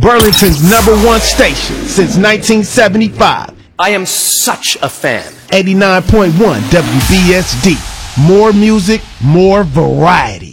Burlington's #1 station since 1975. I am such a fan. 89.1 WBSD. More music, more variety.